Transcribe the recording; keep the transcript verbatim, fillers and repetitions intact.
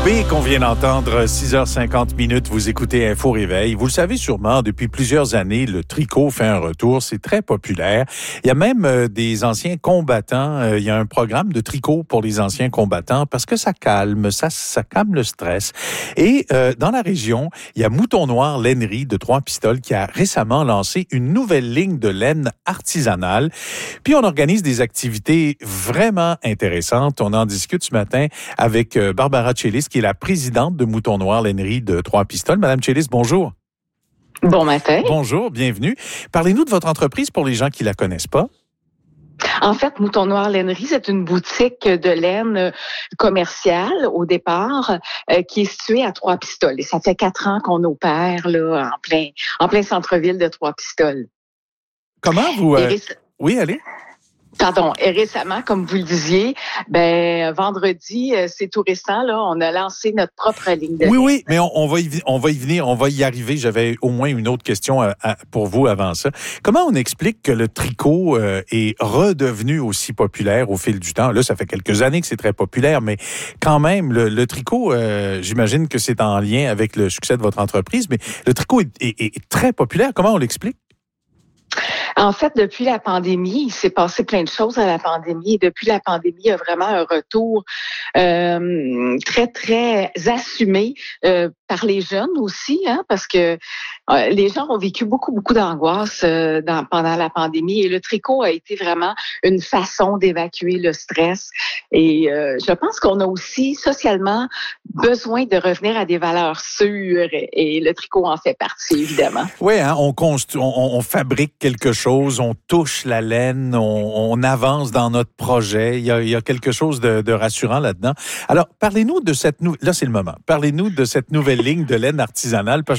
B qu'on vient d'entendre, six heures cinquante minutes, vous écoutez Info Réveil. Vous le savez sûrement, depuis plusieurs années, le tricot fait un retour, c'est très populaire. Il y a même euh, des anciens combattants, euh, il y a un programme de tricot pour les anciens combattants parce que ça calme, ça, ça calme le stress. Et euh, dans la région, il y a Mouton Noir Lainerie de Trois-Pistoles qui a récemment lancé une nouvelle ligne de laine artisanale. Puis on organise des activités vraiment intéressantes. On en discute ce matin avec euh, Barbara Tchelis, qui est la présidente de Mouton Noir Lainerie de Trois-Pistoles. Madame Tchelis, bonjour. Bon matin. Bonjour, bienvenue. Parlez-nous de votre entreprise pour les gens qui la connaissent pas. En fait, Mouton Noir Lainerie, c'est une boutique de laine commerciale au départ euh, qui est située à Trois-Pistoles. Et ça fait quatre ans qu'on opère là en plein en plein centre-ville de Trois-Pistoles. Comment vous... Euh... Réc... Oui, allez. Pardon. Et récemment, comme vous le disiez, ben vendredi, c'est tout récent, là, on a lancé notre propre ligne de Oui, laine. oui, mais on, on va y, on va y venir, on va y arriver. J'avais au moins une autre question à, à, pour vous avant ça. Comment on explique que le tricot euh, est redevenu aussi populaire au fil du temps? Là, ça fait quelques années que c'est très populaire, mais quand même, le, le tricot, euh, j'imagine que c'est en lien avec le succès de votre entreprise, mais le tricot est, est, est très populaire. Comment on l'explique? En fait, depuis la pandémie, il s'est passé plein de choses à la pandémie. Et depuis la pandémie, il y a vraiment un retour euh, très, très assumé euh, par les jeunes aussi, hein, parce que euh, les gens ont vécu beaucoup, beaucoup d'angoisse euh, dans, pendant la pandémie. Et le tricot a été vraiment une façon d'évacuer le stress. Et euh, je pense qu'on a aussi socialement besoin de revenir à des valeurs sûres. Et le tricot en fait partie, évidemment. Oui, hein, on, constru- on, on fabrique quelque chose, on touche la laine, on, on avance dans notre projet. Il y a, il y a quelque chose de, de rassurant là-dedans. Alors, parlez-nous de cette nouvelle... Là, c'est le moment. Parlez-nous de cette nouvelle ligne de laine artisanale.